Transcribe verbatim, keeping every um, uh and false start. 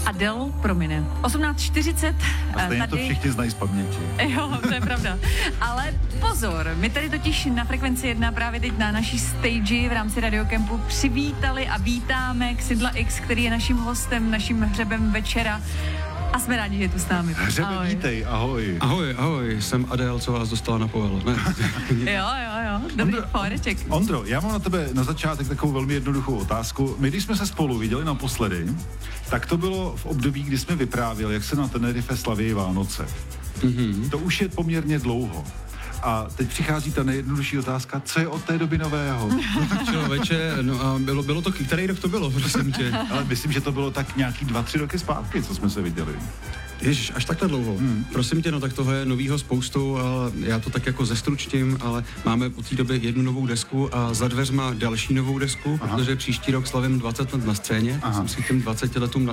Adele promine. osmnáct čtyřicet. A stejně tady... to všichni znají z paměti. Jo, to je pravda. Ale pozor, my tady totiž na Frekvenci jedna právě teď na naší stage v rámci Radiocampu přivítali a vítáme Xydla X, který je naším hostem, naším hřebem večera. A jsme rádi, že je tu s námi. Hřebe, vítej, ahoj. Ahoj, ahoj, jsem Adele, co vás dostala na povel. Ne. jo, jo, jo, dobrý pohádeček. Ondro, já mám na tebe na začátek takovou velmi jednoduchou otázku. My, když jsme se spolu viděli naposledy, tak to bylo v období, kdy jsme vyprávěli, jak se na Tenerife slaví Vánoce. Mm-hmm. To už je poměrně dlouho. A teď přichází ta nejjednodušší otázka, co je od té doby nového? No tak člověče, no a bylo, bylo to, který rok to bylo, prosím tě? Ale myslím, že to bylo tak nějaký dva, tři roky zpátky, co jsme se viděli. Ježiš, až takhle dlouho. Hmm. Prosím tě, no tak toho je novýho spoustu a já to tak jako zestručtím, ale máme od té doby jednu novou desku a za dveřma další novou desku, aha, protože příští rok slavím dvacet let na scéně. Aha. Jsem si k těm dvaceti letům